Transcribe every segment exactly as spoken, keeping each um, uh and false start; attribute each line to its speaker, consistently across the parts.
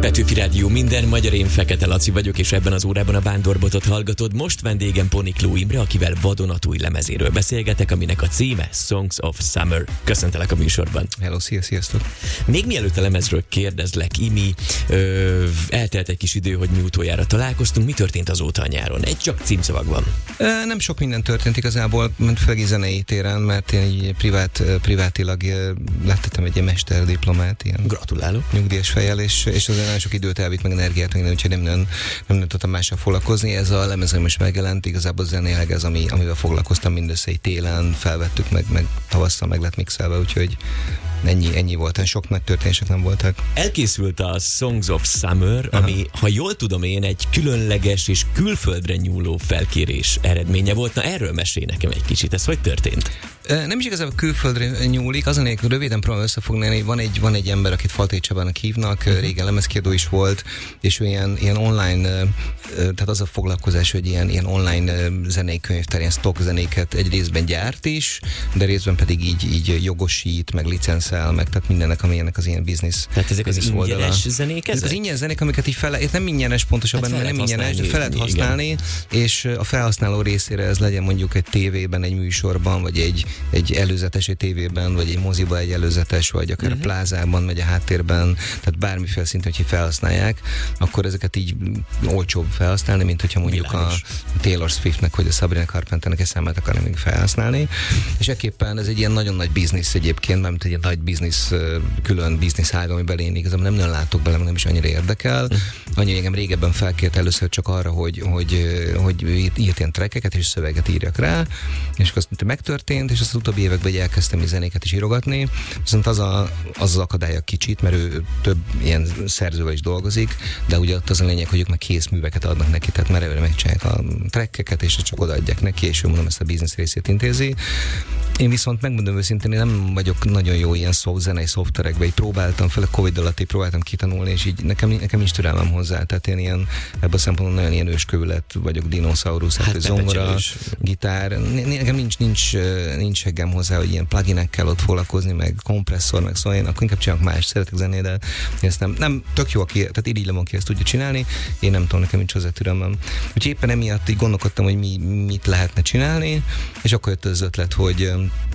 Speaker 1: Petőfi Rádió minden magyar, én Fekete Laci vagyok, és ebben az órában a Vándorbotot hallgatod. Most vendégem Ponikló Imre, akivel vadonatúj lemezéről beszélgetek, aminek a címe Songs of Summer. Köszöntelek a műsorban.
Speaker 2: Hello, szia, sziasztok!
Speaker 1: Még mielőtt a lemezről kérdezlek, Imi, ö, eltelt egy kis idő, hogy mi utoljára találkoztunk. Mi történt azóta a nyáron? Egy csak címszavag van.
Speaker 2: E, nem sok minden történt igazából, ment főleg zenei téren, mert én így privát, privátilag lettettem egy ilyen mesterdiplomát, ilyen
Speaker 1: Gratulálok.
Speaker 2: Nyugdíjas fejjel, és, és az nagyon sok időt elvitt, meg energiát, meg úgyhogy nem nagyon, nem nem tudtam mással foglalkozni. Ez a lemezem most megjelent, igazából zenéleg ez, ami, amivel foglalkoztam mindössze egy télen, felvettük, meg, meg tavasszal meg lett mixelve, úgyhogy ennyi, ennyi volt, sok nagy történések nem voltak.
Speaker 1: Elkészült a Songs of Summer, ami, aha, ha jól tudom én, egy különleges és külföldre nyúló felkérés eredménye volt. Na, erről mesélj nekem egy kicsit, ez hogy történt?
Speaker 2: Nem is igazából külföldre nyúlik, az a nélkül röviden próbálom összefoglalni, van egy, van egy ember, akit Faltai Csabának hívnak, uh-huh. régen lemezkiadó is volt, és ő ilyen, ilyen online, tehát az a foglalkozás, hogy ilyen, ilyen online zenei könyvtár, ilyen stock zenéket egy részben gyárt is, de részben pedig így, így jogosít, meg licenszel, meg tehát mindennek, ami ennek az ilyen biznisz.
Speaker 1: Tehát ezek az ingyenes zenék?
Speaker 2: Ezek az ingyenes zenék, amiket így fel, nem ingyenes pontosabban, hát nem ingyenes, de fel lehet használni, igen. És a felhasználó részére ez legyen mondjuk egy tévében, egy műsorban, vagy egy egy előzetes egy tévében, vagy egy moziba egy előzetes, vagy akár uh-huh. a plázában, vagy a háttérben, tehát bármiféle szinten, hogyha felhasználják, akkor ezeket így olcsóbb felhasználni, mint hogyha mondjuk Világos. a Taylor Swiftnek, vagy a Sabrina Carpenternek egy számát akarni még felhasználni. És ekképpen ez egy ilyen nagyon nagy biznisz egyébként, mert egy ilyen nagy biznisz, külön biznisz ág, amiben én igazából nem nagyon látok bele, nem is annyira érdekel. Uh-huh. Annyi engem régebben felkért először csak arra, hogy, hogy, hogy írt ilyen trackeket és szöveget írjak rá, és akkor azt megtörtént, és azt az utóbbi években így elkezdtem így zenéket is írogatni, viszont az, a, az az akadálya kicsit, mert ő több ilyen szerzővel is dolgozik, de ugye ott az a lényeg, hogy ők meg kész műveket adnak neki, tehát már előre megcsinálják a trackeket, és csak odaadják neki, és ő mondom ezt a biznisz részét intézi. Én viszont megmondom őszintén, én nem vagyok nagyon jó ilyen szoft, zenei szoftverekbe, így próbáltam, főleg Covid alatt így próbáltam kitanulni, és így nekem, nekem nincs türelmem hozzá, tehát én ilyen, ebből a szempontból nagyon ilyen őskövület vagyok, dinoszaurusz, hát zongora, gitár, nekem nincs, nincs, nincs seggem hozzá, hogy ilyen pluginekkel ott foglalkozni, meg kompresszor, meg szóval én akkor inkább csinálok más, szeretek zenét, de ezt nem, nem tök jó, aki, tehát irigyelem, aki ezt tudja csinálni, én nem tudom, nekem nincs hozzá türelmem. Úgyhogy éppen emiatt így gondolkodtam, hogy mi, mit lehetne csinálni, és akkor jött az ötlet, hogy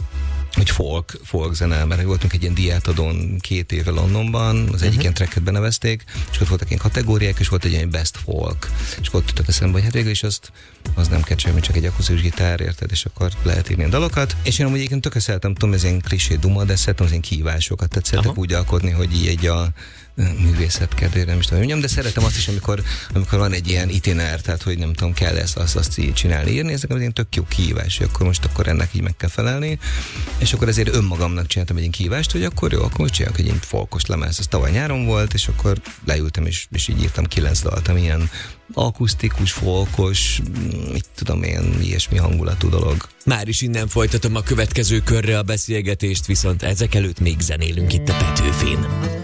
Speaker 2: hogy folk, folk zene, mert voltunk egy ilyen diátadón két éve Londonban, az egyik uh-huh. ilyen tracket benevezték, és ott voltak ilyen kategóriák, és volt egy ilyen best folk, és akkor ott jutott eszembe, hogy hát végül is azt, az nem kell semmi, csak egy akusztikus gitár, érted, és akkor lehet írni a dalokat. És én amúgy egyébként tökre szeretem, tudom, ez ilyen klisé duma, de szeretem az ilyen kihívásokat, tehát szeretek úgy alkotni, hogy így egy a művészet kedvére, nem is tudom, mondjam, de szeretem azt is, amikor, amikor van egy ilyen itiner, tehát hogy nem tudom, kell ezt, azt, azt így csinálni, írni, ezek az ilyen tök jó kihívás, hogy akkor most akkor ennek így meg kell felelni, és akkor ezért önmagamnak csináltam egy ilyen kihívást, hogy akkor jó, akkor most csinálok egy ilyen folkos lemez, ez tavaly nyáron volt, és akkor leültem, és, és így írtam kilenc dalt, ami ilyen akusztikus, folkos, mit tudom én, ilyesmi hangulatú dolog.
Speaker 1: Már is innen folytatom a következő körre a beszélgetést, viszont ezek előtt még zenélünk itt a Petőfin.